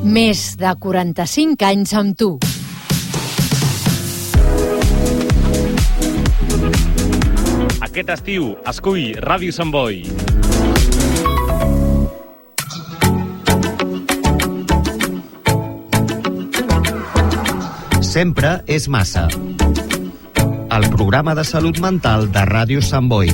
Més de 45 anys amb tu. Aquest estiu, escull Ràdio Sant Boi. Sempre és massa. El programa de salut mental de Ràdio Sant Boi.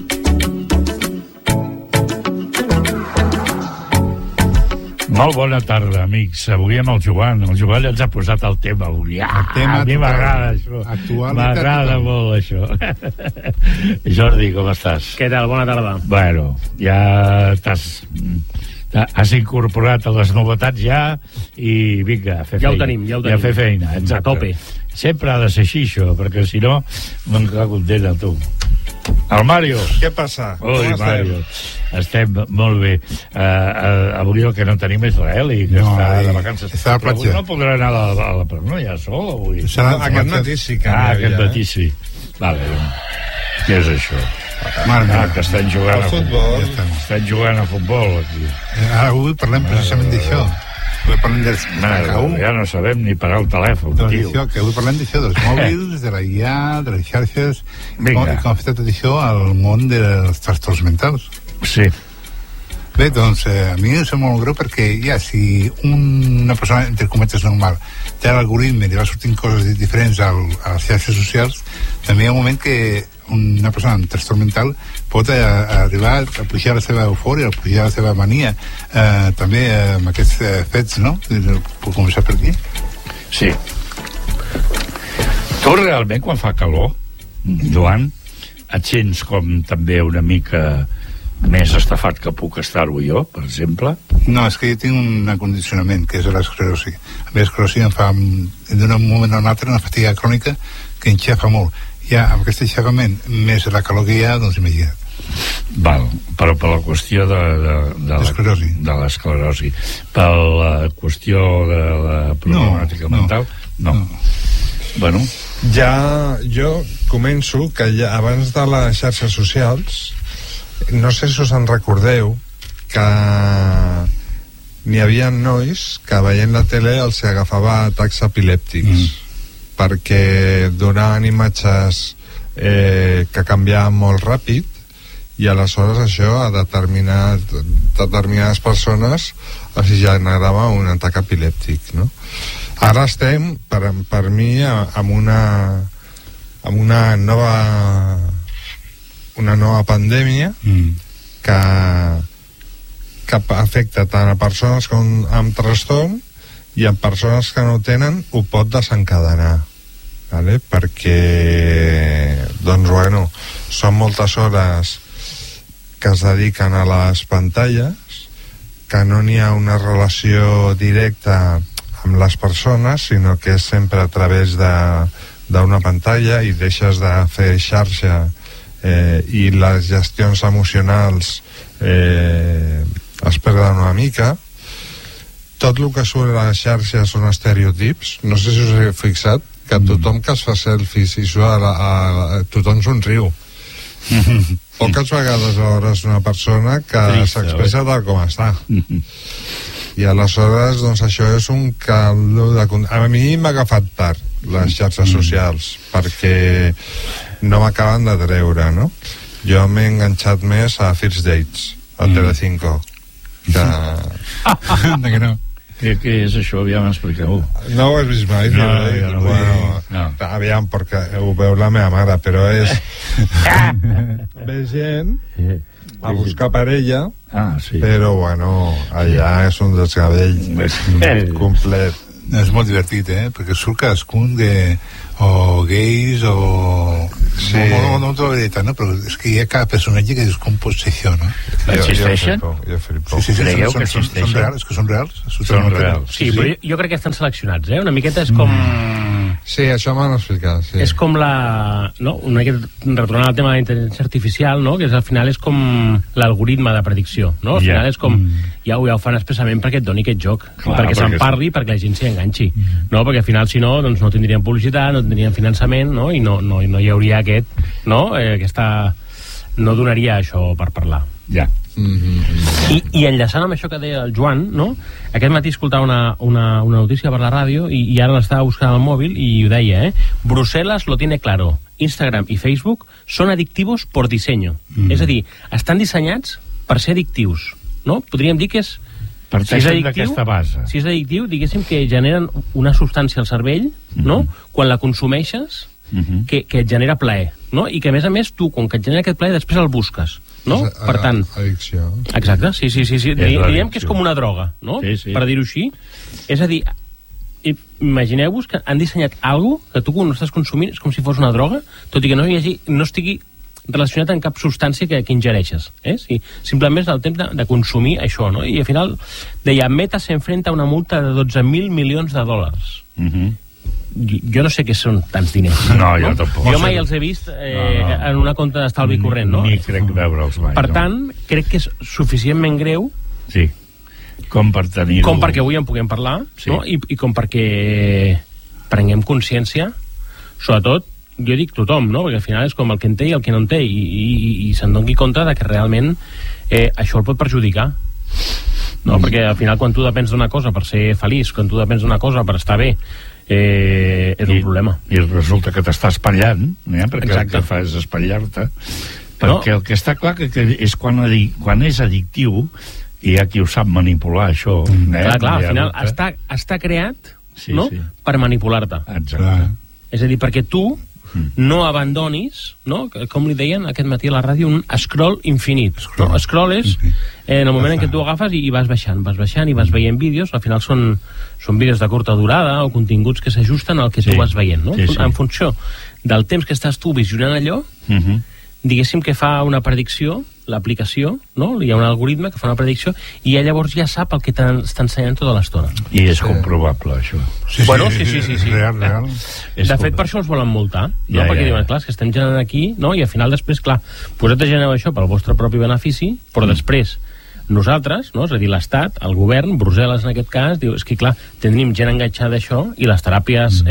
Molt bona tarda, amics. Avui amb el Joan. El Joan ens ha posat el tema avui. A mi m'agrada això. M'agrada molt això. Jordi, com estàs? Què tal? Bona tarda. Bueno, ja has incorporat a les novetats ja i vinga, a fer feina. Ja ho tenim. I a fer feina. A tope. Sempre ha de ser així, això, perquè si no, me'n cago content a tu. El Mario. Què passa? Ui, Mario. Estem molt bé. Avui el que no tenim és l'Eli, que està de vacances. Està a la platja. Avui no podrà anar a la no, ja sol, avui. Aquest matí sí que aquest matí sí. Vale, què és això? Que estan jugant a futbol. Estan jugant a futbol, aquí. Avui parlem precisament d'això. Avui parlem del Macau. Ja no sabem ni parar el telèfon, tio. Que avui parlem d'això, dels mòbils, de la IA, de les xarxes, i com afecta tot això al món dels trastorns mentals. Sí. Bé, doncs, a mi em sembla molt greu perquè ja, si una persona, entre cometes, normal, té l'algoritme i li va sortint coses diferents a les xarxes socials, també hi ha un moment que una persona amb trastorn mental pot arribar a pujar la seva eufòria, a pujar la seva mania, també amb aquests fets, no? Puc començar per aquí? Sí. Tu realment, quan fa calor, Joan, et sents com també una mica més estafat que puc estar-ho jo, per exemple? No, és que jo tinc un acondicionament, que és l'esclerosi. A mi l'esclerosi em fa, d'un moment a un altre, una fatiga crònica que enxafa molt. Ja, amb aquest enxafament, més la calor que hi ha, doncs imagina't. Val, però per la qüestió de l'esclerosi. Per la qüestió de la problemàtica mental? No. Bueno. Ja, jo començo que ja, abans de les xarxes socials, no sé si us en recordeu que n'hi havia nois que veient la tele els agafava atacs epilèptics perquè donaven imatges que canviaven molt ràpid i aleshores això a determinades persones els generava un atac epilèptic, no? Ara estem per mi amb una nova pandèmia que afecta tant a persones amb trastorn i a persones que no tenen ho pot desencadenar, vale? Perquè doncs bueno, són moltes hores que es dediquen a les pantalles, que no n'hi ha una relació directa amb les persones, sinó que és sempre a través d'una pantalla i deixes de fer xarxa i les gestions emocionals es perden una mica. Tot el que surt a les xarxes són estereotips. No sé si us heu fixat que tothom que es fa selfies i tothom somriu. Poques vegades veuràs una persona que s'expressa tal com està. I aleshores doncs això és un caldo de... A mi m'ha agafat tard les xarxes socials perquè no m'acaben de treure, no? Jo m'he enganxat més a First Dates, a Telecinco, que no. Què és això? Aviam, expliqueu. No ho has vist mai? No. Aviam, perquè ho veu la meva mare, però és... Ve gent a buscar parella, però bueno, allà és un desgavell complet. És molt divertit, perquè surt cadascun o gais o... Sí. No t'ho diré tant, no? Però és que hi ha cada personatge que dius com pot ser això, no? Existeixen? Sí, creieu que existeixen? Són reals. Són reals. Sí, però jo crec que estan seleccionats, Una miqueta és com... Sí, això m'han explicat, sí. És com una miqueta retornant al tema de la intel·ligència artificial, no? Que al final és com l'algoritme de predicció, no? Al final és com... Ja ho fan expressament perquè et doni aquest joc, perquè se'n parli, perquè la gent s'hi enganxi, no? Perquè al final, si no, doncs no tindrien publicitat, no tindrien finançament, no? I no hi hauria no donaria això per parlar. Ja. I enllaçant amb això que deia el Joan, no? Aquest matí escoltava una notícia per la ràdio i ara l'estava buscant al mòbil i ho deia, Brussel·les lo tiene claro. Instagram i Facebook són adictivos por diseño. És a dir, estan dissenyats per ser addictius, no? Podríem dir que és... Parteixen d'aquesta base. Si és addictiu, diguéssim que generen una substància al cervell, no? Quan la consumeixes, que et genera plaer, no? I que, a més, tu, quan et genera aquest plaer, després el busques, no? Per tant... Addicció. Exacte, sí. Diem que és com una droga, no? Sí. Per dir-ho així. És a dir, imagineu-vos que han dissenyat alguna que tu, quan ho estàs consumint, és com si fos una droga, tot i que no estigui relacionat amb cap substància que ingereixes. Sí, simplement és el temps de consumir això, no? I al final deia, Meta s'enfrenta a una multa de 12.000 milions de dòlars. Jo no sé què són tants diners. No, jo tampoc. Jo mai els he vist en una compte d'estalvi corrent, no? Ni crec veure'ls mai. Per tant, crec que és suficientment greu com per tenir-ho... Com perquè avui en puguem parlar, no? I com perquè prenguem consciència, sobretot, jo dic tothom, no? Perquè al final és com el que en té i el que no en té, i se'n doni compte de que realment això el pot perjudicar, no? Perquè al final quan tu depens d'una cosa per ser feliç, quan tu depens d'una cosa per estar bé, és un problema. I resulta que t'està espatllant, perquè el que fa és espatllar-te, perquè el que està clar que és quan és addictiu, i hi ha qui ho sap manipular, això. Clar, al final està creat per manipular-te. Exacte. És a dir, perquè tu no abandonis, no? Com li deien aquest matí a la ràdio, un scroll infinit. Scroll és en el moment en què tu agafes i vas baixant i vas veient vídeos, al final són vídeos de curta durada o continguts que s'ajusten al que tu vas veient, no? En funció del temps que estàs tu visionant allò, diguéssim que fa una predicció, l'aplicació, no? Hi ha un algoritme que fa una predicció i ella llavors ja sap el que t'està ensenyant tota l'estona. I és comprovable, això. Sí. Real. De fet, per això els volen multar, no? Perquè diuen, clar, és que estem generant aquí, no? I al final després, clar, vosaltres genereu això pel vostre propi benefici, però després nosaltres, no? És a dir, l'Estat, el govern, Brussel·les en aquest cas, diu, és que clar, tenim gent enganxada d'això i les teràpies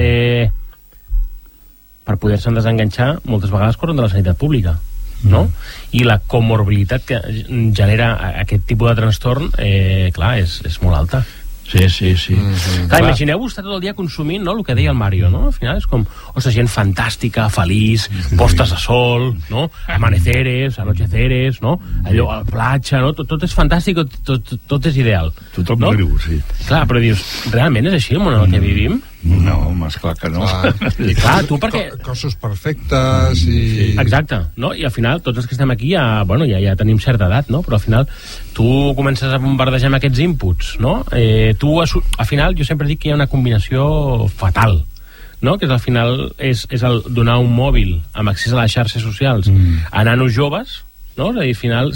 per poder-se'n desenganxar moltes vegades corren de la sanitat pública, no? I la comorbilitat que genera aquest tipus de trastorn, clar, és molt alta. Sí. Clar, imagineu-vos estar tot el dia consumint, no? El que deia el Mario, no? Al final és com, gent fantàstica, feliç, postes de sol, no? Amaneceres, anocheceres, no? Allò a la platja, no? Tot és fantàstic, tot és ideal. Tothom riu, sí. Clar, però dius, realment és així el món en el que vivim? No, home, esclar que no. Clar, tu perquè... Cossos perfectes i... Exacte, no? I al final, tots els que estem aquí ja tenim certa edat, no? Però al final tu comences a bombardejar amb aquests inputs, no? Al final jo sempre dic que hi ha una combinació fatal, no? Que al final és el donar un mòbil amb accés a les xarxes socials a nanos joves, no? És a dir, al final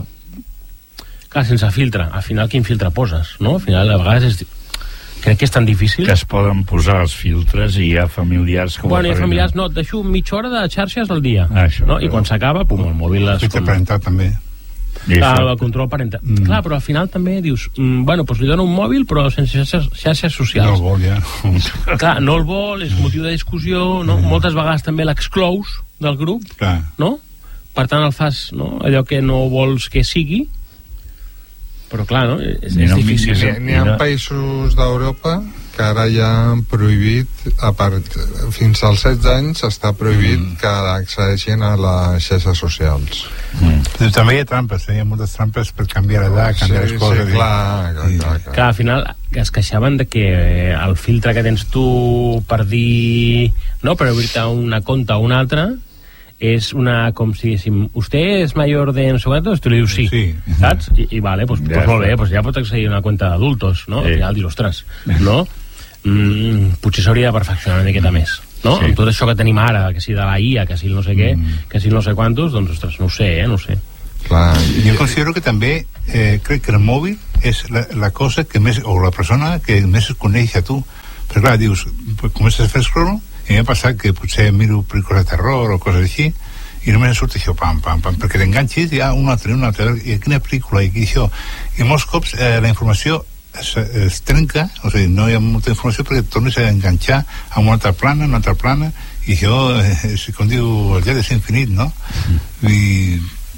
sense filtre, al final quin filtre poses, no? Al final a vegades crec que és tan difícil. Que es poden posar els filtres i hi ha familiars que hi ha familiars, no, et deixo mitja hora de xarxes al dia, no? I quan s'acaba, pum, el mòbil Filtre parental també. El control parental. Clar, però al final també dius, bueno, doncs li dono un mòbil però sense xarxes socials. No el vol, ja. Clar, no el vol, és motiu de discussió, no? Moltes vegades també l'exclous del grup, no? Per tant el fas, no? Allò que no vols que sigui, però clar, no? És difícil. N'hi ha països d'Europa que ara ja han prohibit fins als 16 anys està prohibit que accedeixin a les xarxes socials. També hi ha trampes, hi ha moltes trampes per canviar l'edat, canviar les coses. Sí, clar. Que al final es queixaven de que el filtre que tens tu per dir, no, per obrir-te una compte o una altra és una, com si diguéssim, ¿usted es mayor de no sé cuántos? Tu li dius sí. Saps? I vale, pues molt bé, pues ja pot accedir a una cuenta d'adultos, no? Al final dius, ostres, no? Potser s'hauria de perfeccionar una miqueta més, no? Amb tot això que tenim ara, que si de la IA, que si no sé què, que si no sé quantos, doncs, ostres, no ho sé, no ho sé. Clar. Jo considero que també crec que el mòbil és la cosa que més, o la persona que més es coneix a tu. Però clar, dius, comences a fer scroll i m'ha passat que potser miro pel·lícules de terror o coses així i només em surt això, pam, perquè t'enganxis i hi ha una altra, i quina pel·lícula i això, i molts cops la informació es trenca, o sigui, no hi ha molta informació perquè et tornes a enganxar a una altra plana, i això, com diu el gel, és infinit, no? I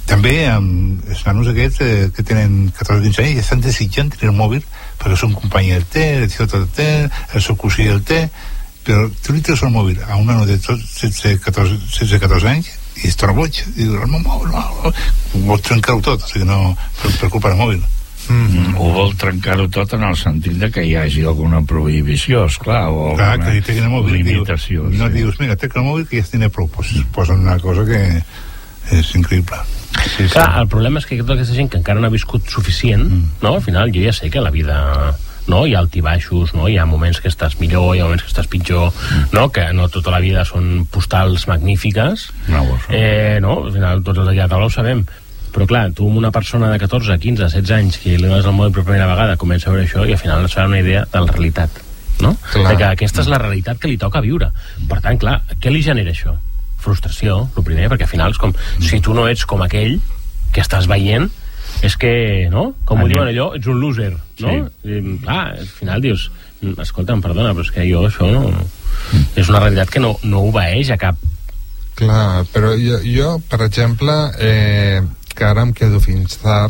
també els nanos aquests que tenen 14-15 anys estan desitjant tenir un mòbil perquè el seu company el té, el tio el té, el seu cosí el té, però tu li treus el mòbil a un nano de 16-14 anys i es torna boig, i diu, el meu mòbil vol trencar-ho tot, o sigui, no, per culpa del mòbil. O vol trencar-ho tot en el sentit de que hi hagi alguna prohibició, esclar, o alguna limitació. No dius, mira, té que el mòbil que ja es tiene prou, posen una cosa que és increïble. Sí. Clar, el problema és que tota aquesta gent que encara no ha viscut suficient, no? Al final jo ja sé que la vida, no? Hi ha altibaixos, no? Hi ha moments que estàs millor, hi ha moments que estàs pitjor, no? Que no tota la vida són postals magnífiques, no? Al final tots els d'aquí a la taula ho sabem, però clar, tu amb una persona de 14, 15, 16 anys que li dones el mòbil per primera vegada comença a veure això i al final es fa una idea de la realitat, no? De que aquesta és la realitat que li toca viure. Per tant, clar, què li genera això? Frustració, el primer, perquè al final és com si tu no ets com aquell que estàs veient, és que, no? Com ho diuen allò, ets un loser, no? Sí. I, clar, al final dius, escolta'm, perdona, però és que jo això no... És una realitat que no obeeix a cap... Clar, però jo per exemple, que ara em quedo fins tard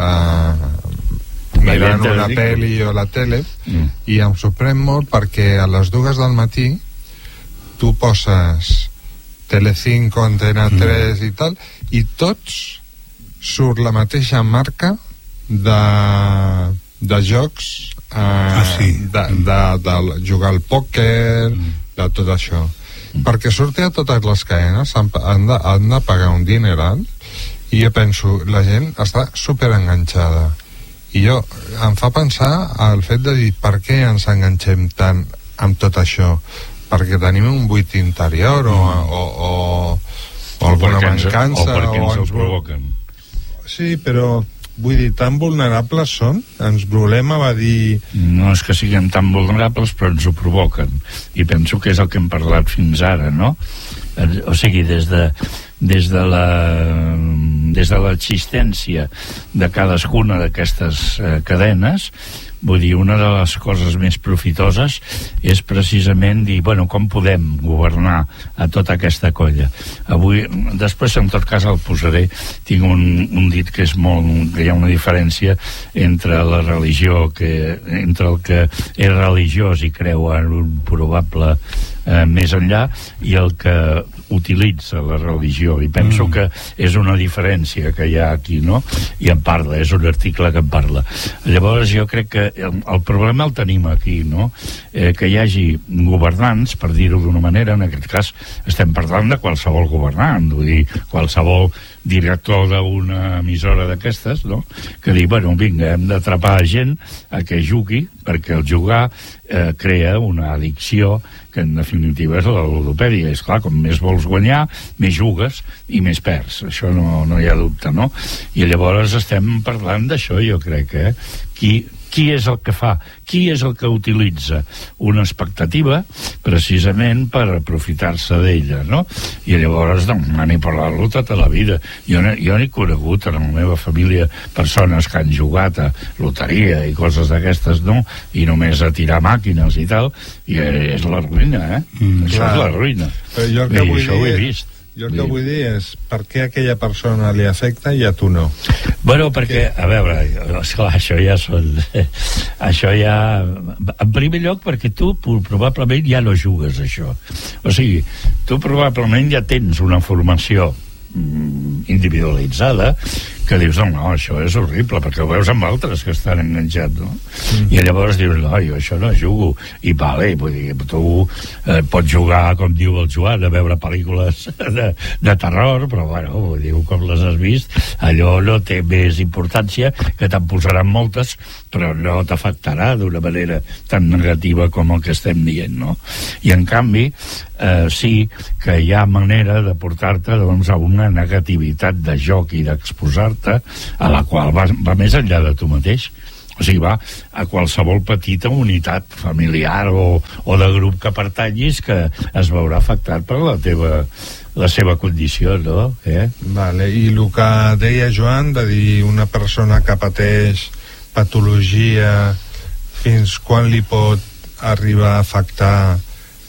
mirant una pel·li o la tele i em sorprèn molt perquè a les 2 del matí tu poses Telecinco, Antena 3 i tal, i tots surt la mateixa marca de jocs de jugar al pòquer, de tot això, perquè surti a totes les cadenes, han de pagar un dineral, i jo penso, la gent està superenganxada, i jo em fa pensar el fet de dir per què ens enganxem tant amb tot això, perquè tenim un buit interior o alguna mancança, o perquè ens el provoquen. Sí, però vull dir, tan vulnerables són, ens volem evadir... No és que siguem tan vulnerables, però ens ho provoquen, i penso que és el que hem parlat fins ara, no? O sigui, des de l'existència de cadascuna d'aquestes cadenes, vull dir, una de les coses més profitoses és precisament dir, bueno, com podem governar a tota aquesta colla. Avui, després en tot cas el posaré, tinc un dit que és molt, que hi ha una diferència entre la religió, entre el que és religiós i creu en un probable més enllà, i el que utilitza la religió, i penso que és una diferència que hi ha aquí, no? I en parla, és un article que en parla. Llavors jo crec que el problema el tenim aquí, no? Que hi hagi governants, per dir-ho d'una manera, en aquest cas estem parlant de qualsevol governant, vull dir, qualsevol director d'una emissora d'aquestes, no? Que diu, bueno, vinga, hem d'atrapar gent a que jugui, perquè el jugar crea una addicció que en definitiva és la ludopèdia. És clar, com més vols guanyar, més jugues i més perds. Això no hi ha dubte, no? I llavors estem parlant d'això, jo crec, qui és el que fa, qui és el que utilitza una expectativa precisament per aprofitar-se d'ella, no? I llavors doncs, manipular-lo tota la vida. Jo n'he conegut en la meva família persones que han jugat a loteria i coses d'aquestes, no? I només a tirar màquines i tal, i és la ruïna, això és la ruïna. Però jo el que vull dir Jo el que vull dir és per què a aquella persona li afecta i a tu no. Bueno, perquè, a veure, esclar, això ja... En primer lloc, perquè tu probablement ja no jugues això. O sigui, tu probablement ja tens una formació individualitzada que dius, no, això és horrible, perquè ho veus amb altres que estan enganxats, no? I llavors dius, no, jo això no jugo, i vale, vull dir, tu pots jugar, com diu el Joan, a veure pel·lícules de terror, però bueno, vull dir, com les has vist, allò no té més importància, que te'n posaran moltes, però no t'afectarà d'una manera tan negativa com el que estem dient, no? I en canvi, sí que hi ha manera de portar-te doncs, a una negativitat de joc i d'exposar-te a la qual va més enllà de tu mateix. O sigui, va a qualsevol petita unitat familiar o de grup que pertanyis que es veurà afectat per la seva condició, no? Vale, i el que deia Joan, de dir una persona que pateix patologia, fins quan li pot arribar a afectar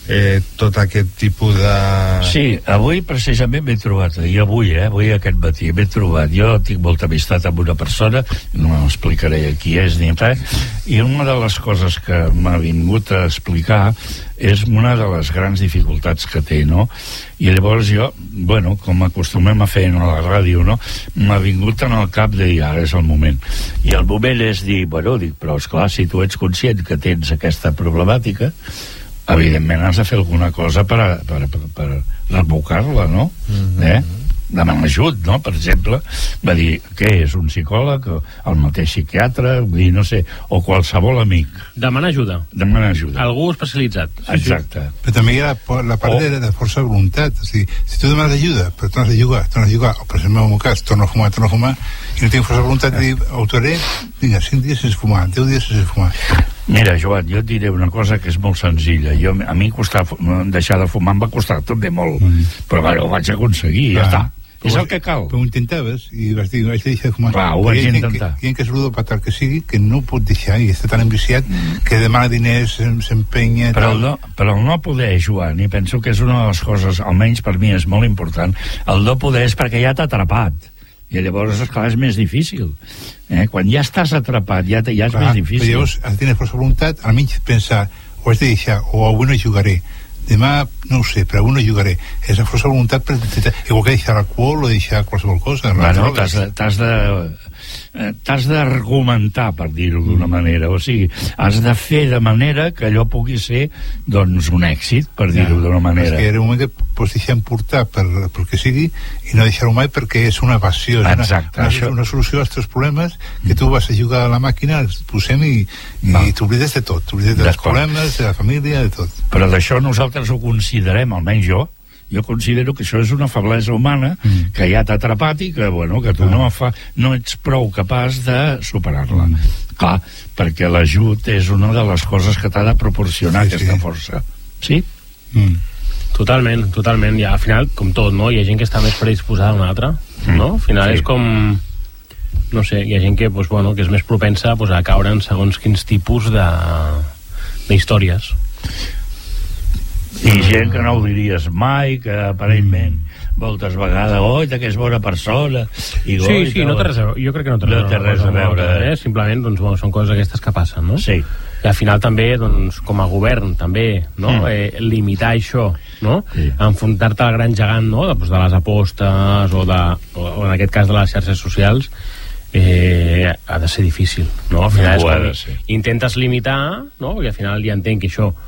tot aquest tipus de... Sí, avui precisament m'he trobat, avui aquest matí m'he trobat, jo tinc molta amistat amb una persona, no m'explicaré qui és ni res, i una de les coses que m'ha vingut a explicar és una de les grans dificultats que té, no? I llavors jo, bueno, com acostumem a fer a la ràdio, no? M'ha vingut en el cap de dir, ara és el moment. I el moment és dir, bueno, dic, però esclar, si tu ets conscient que tens aquesta problemàtica, evidentment has de fer alguna cosa per revocar-la, no? Demanar ajut, no? Per exemple, va dir, què és, un psicòleg, el mateix psiquiatre, vull dir, no sé, o qualsevol amic. Demanar ajuda. Algú especialitzat. Exacte. Però també hi ha la part de força de voluntat. O sigui, si tu demanes ajuda, però tornes a jugar, o per exemple, en el meu cas, torno a fumar, i no tinc força de voluntat de dir, autoré, vinga, 5 dies sense fumar, 10 dies sense fumar. Mira, Joan, jo et diré una cosa que és molt senzilla. A mi deixar de fumar em va costar també molt, però ho vaig aconseguir, ja està. És el que cal. Però ho intentaves i vas dir, vaig deixar de fumar. Clar, ho vaig intentar. Hi ha que saludo per tal que sigui, que no pot deixar i està tan enviciat que demana diners, s'empenya... Però el no poder, Joan, i penso que és una de les coses, almenys per mi és molt important, el no poder és perquè ja t'ha atrapat. I llavors, esclar, és més difícil. Quan ja estàs atrapat, ja és més difícil. Però llavors, has de tenir força voluntat, almenys pensar, ho has de deixar, o avui no jugaré. Demà, no ho sé, però avui no jugaré. És la força voluntat per intentar... Igual que deixar l'alcohol o deixar qualsevol cosa. Bueno, t'has d'argumentar, per dir-ho d'una manera. O sigui, has de fer de manera que allò pugui ser, doncs, un èxit, per dir-ho d'una manera. És que era un moment que pots deixar emportar pel que sigui i no deixar-ho mai perquè és una evasió. Exacte. És una solució als teus problemes que tu vas a jugar a la màquina, els posem i t'oblides de tot. T'oblides dels problemes, de la família, de tot. Però d'això nosaltres ho considerem, almenys jo considero que això és una feblesa humana que ja t'ha atrapat i que, bueno, que tu no ets prou capaç de superar-la. Clar, perquè l'ajut és una de les coses que t'ha de proporcionar aquesta força. Sí? Totalment. I al final, com tot, no? Hi ha gent que està més predisposada a una altra, no? Al final és com... No sé, hi ha gent que, pues, bueno, que és més propensa a caure en segons quins tipus d'històries. I gent que no ho diries mai, que aparentment moltes vegades, que és bona persona i no té res a veure, jo crec que no té res a veure, simplement doncs, són coses aquestes que passen, no? Sí. I al final també, doncs, com a govern també, no? Limitar això, no? Enfrontar-te al gran gegant, no? De les apostes o en aquest cas de les xarxes socials, ha de ser difícil, no? Al final és com intentes limitar, no? I al final ja entenc que això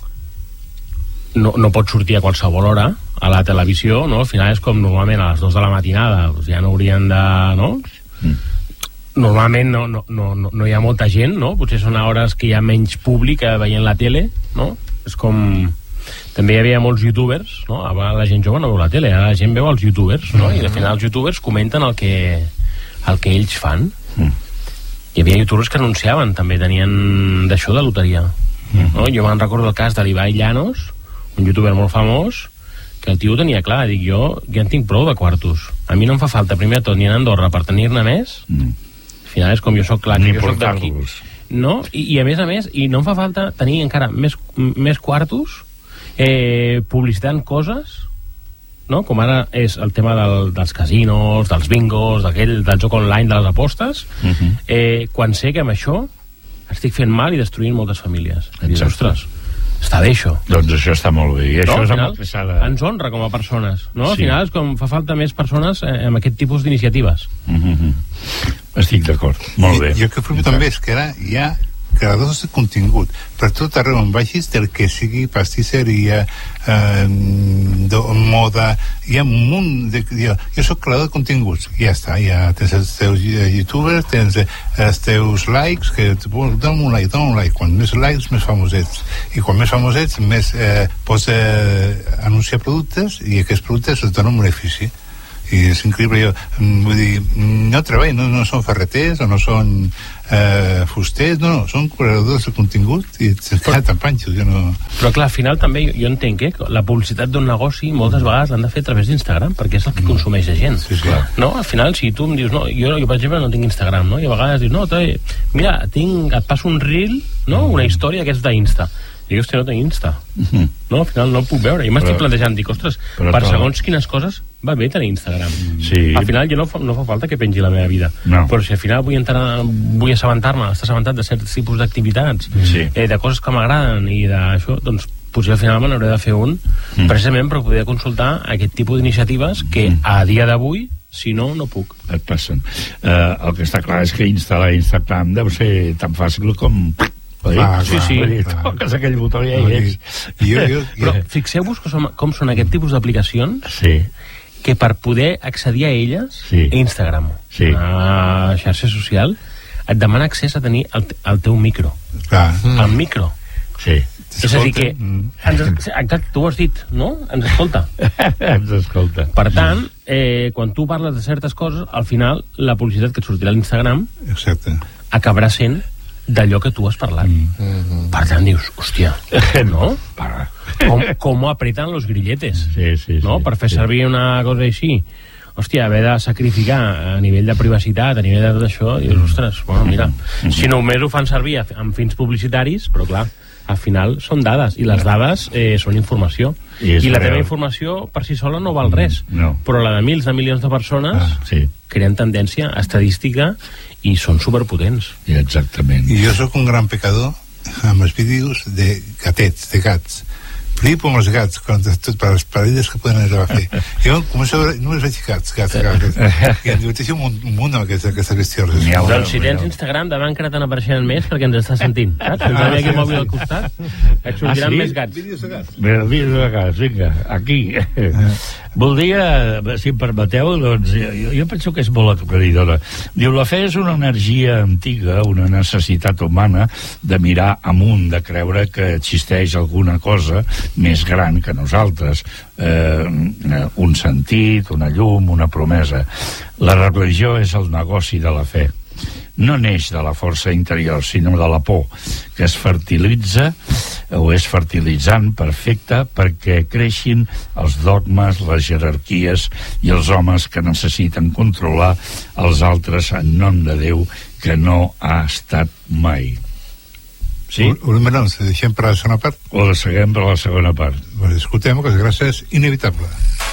no pot sortir a qualsevol hora a la televisió, no? Al final és com normalment a les 2 de la matinada, doncs ja no haurien de... no? Normalment no hi ha molta gent, no? Potser són a hores que hi ha menys públic veient la tele, no? És com... També hi havia molts youtubers, no? La gent jove no veu la tele, ara la gent veu els youtubers, no? I al final els youtubers comenten el que ells fan. Hi havia youtubers que anunciaven, també tenien d'això de loteria, no? Jo me'n recordo el cas de l'Ibai Llanos, un youtuber molt famós, que el tio tenia clar, dic, jo ja en tinc prou de quartos, a mi no em fa falta primer tot ni a Andorra per tenir-ne més. Al final és com jo soc clar, ni jo soc d'aquí, no? I a més, i no em fa falta tenir encara més quartos publicitant coses, no? Com ara és el tema dels casinos, dels bingos, del joc online, de les apostes, quan sé que amb això estic fent mal i destruint moltes famílies. I dius, ostres, està bé això. Doncs això està molt bé. I això és el que s'ha de... Ens honra com a persones, no? Al final és com fa falta més persones amb aquest tipus d'iniciatives. Estic d'acord, molt bé. I el que propo també és que ara hi ha creadors de contingut per tot arreu on vagis, del que sigui pastisseria, moda, hi ha un munt de... Jo soc creador de continguts, ja està, ja tens els teus youtubers, tens els teus likes, que dona un like, quan més likes més famosets, i quan més famosets més pots anunciar productes i aquests productes et donen un benefici. I és increïble, vull dir, no treballen, no són ferreters o no són fusters, no, són creadors de contingut i se'n queda tan panxos, jo no... Però clar, al final també jo entenc que la publicitat d'un negoci moltes vegades l'han de fer a través d'Instagram, perquè és el que consumeix la gent. Sí, clar. No? Al final, si tu em dius, no, jo per exemple no tinc Instagram, no? I a vegades dius, no, mira, et passo un reel, no? Una història que és d'Insta. dic, hòstia, no tinc Insta. No, al final no el puc veure. I m'estic plantejant, dic, ostres, per segons quines coses va bé tenir Instagram. Sí. Al final no fa falta que pengi la meva vida. No. Però si al final vull assabentar-me, estar assabentat de certs tipus d'activitats, de coses que m'agraden i d'això, doncs potser al final me n'hauré de fer un precisament per poder consultar aquest tipus d'iniciatives que a dia d'avui, si no, no puc. Et passen. El que està clar és que instal·lar Instagram deu ser tan fàcil com... Sí. Toques aquell botó i ja hi ets. Però fixeu-vos com són aquest tipus d'aplicacions Sí. que per poder accedir a elles, Instagram, una xarxa social, et demana accés a tenir el teu micro. El micro. Sí. És a dir que exacte, tu ho has dit, no? Ens escolta. Ens escolta. Per tant, quan tu parles de certes coses, al final la publicitat que et sortirà a l'Instagram acabarà sent d'allò que tu has parlat. Per tant dius, hòstia, no? Com ho apreten los grilletes, no? Per fer servir una cosa així, hòstia, haver de sacrificar a nivell de privacitat, a nivell de tot això, dius, ostres, bueno, mira, si només ho fan servir amb fins publicitaris, però clar, al final són dades, i les dades són informació. I la teva informació per si sola no val res, però la de mils de milions de persones creen tendència estadística i són superpotents. Exactament. I jo sóc un gran pecador amb els vídeos de gatets, de gats. Flipo amb els gats, per les parelles que poden arribar a fer. Jo començo a veure, només veig gats. I em diverteixo un munt amb aquestes bestioles. Doncs si tens Instagram, demà encara te n'apareixen més perquè ens estàs sentint, saps? Ens ha aquí el mòbil al costat, et sortiran més gats. Vídeos de gats. Vídeos de gats, vinga, aquí. Voldria, si em permeteu, doncs, jo penso que és molt aclaridora. Diu, la fe és una energia antiga, una necessitat humana de mirar amunt, de creure que existeix alguna cosa més gran que nosaltres, un sentit, una llum, una promesa. La religió és el negoci de la fe. No neix de la força interior, sinó de la por, que es fertilitza o és fertilitzant perfecte perquè creixin els dogmes, les jerarquies i els homes que necessiten controlar els altres en nom de Déu, que no ha estat mai. Sí? Ho deixem per la segona part? O la seguim per la segona part. Escoltem, que gràcia és inevitable.